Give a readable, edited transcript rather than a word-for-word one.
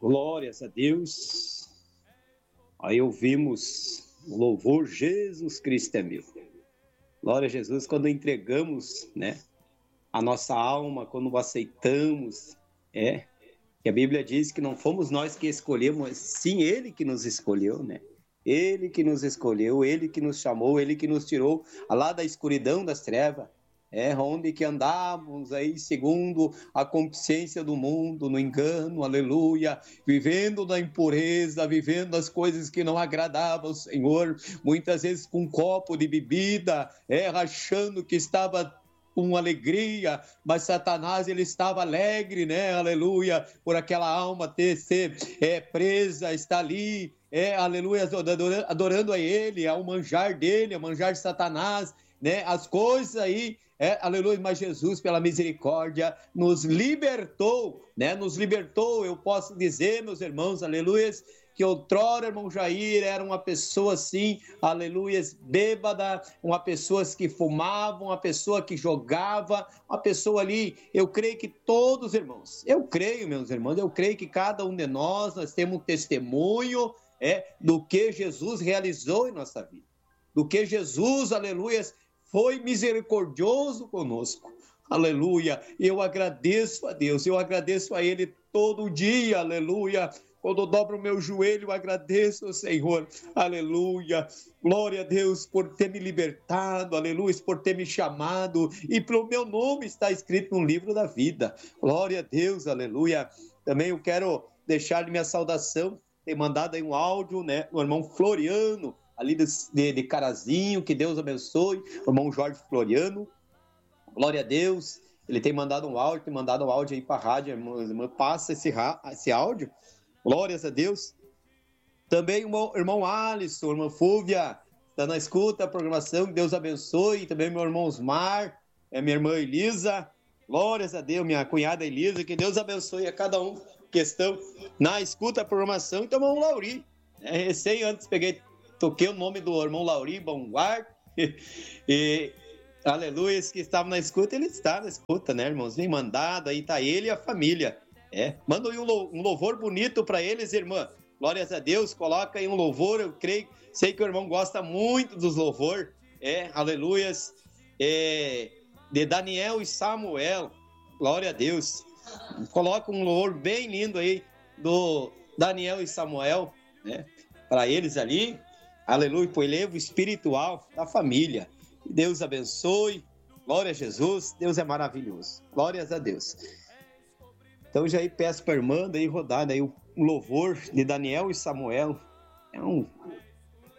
Glórias a Deus. Aí ouvimos o louvor Jesus Cristo é meu. Glória a Jesus, quando entregamos, né, a nossa alma, quando aceitamos, que a Bíblia diz que não fomos nós que escolhemos, sim Ele que nos escolheu, né? Ele que nos escolheu, Ele que nos chamou, Ele que nos tirou lá da escuridão das trevas, onde que andávamos aí segundo a concupiscência do mundo, no engano, aleluia, vivendo na impureza, vivendo as coisas que não agradavam ao Senhor, muitas vezes com um copo de bebida, achando que estava com alegria, mas Satanás ele estava alegre, né, aleluia, por aquela alma ser presa, está ali, aleluia, adorando a ele, ao manjar dele, ao manjar de Satanás, né, as coisas aí, aleluia, mas Jesus, pela misericórdia, nos libertou, né, eu posso dizer, meus irmãos, aleluia, que outrora, irmão Jair, era uma pessoa assim, aleluia, bêbada, uma pessoa que fumava, uma pessoa que jogava, uma pessoa ali, eu creio que todos, irmãos, eu creio, meus irmãos, eu creio que cada um de nós temos um testemunho, do que Jesus realizou em nossa vida, do que Jesus, aleluia, foi misericordioso conosco, aleluia, eu agradeço a Deus, eu agradeço a Ele todo dia, aleluia. Quando eu dobro o meu joelho, eu agradeço ao Senhor, aleluia, glória a Deus por ter me libertado, aleluia, por ter me chamado, e pelo meu nome está escrito no livro da vida, glória a Deus, aleluia. Também eu quero deixar minha saudação, ter mandado aí um áudio, né, do irmão Floriano, ali de Carazinho, que Deus abençoe, o irmão Jorge Floriano, glória a Deus, ele tem mandado um áudio, aí para a rádio, irmão, passa esse áudio, glórias a Deus. Também o irmão Alisson, irmã Fúvia, está na escuta, a programação, que Deus abençoe. Também meu irmão Osmar, minha irmã Elisa, glórias a Deus, minha cunhada Elisa, que Deus abençoe a cada um que estão na escuta, a programação. E também o irmão Lauri, antes toquei o nome do irmão Lauri, bom guarda, e aleluia, que estava na escuta, ele está na escuta, né, irmãos? Vem mandado, aí está ele e a família. Manda aí um louvor bonito para eles, irmã. Glórias a Deus, coloca aí um louvor, eu sei que o irmão gosta muito dos louvor, aleluias, de Daniel e Samuel, glória a Deus. Coloca um louvor bem lindo aí do Daniel e Samuel, né, para eles ali, aleluia, pro elevo espiritual da família. Deus abençoe, glória a Jesus, Deus é maravilhoso, glórias a Deus. Então já aí peço para a irmã daí rodar daí um louvor de Daniel e Samuel.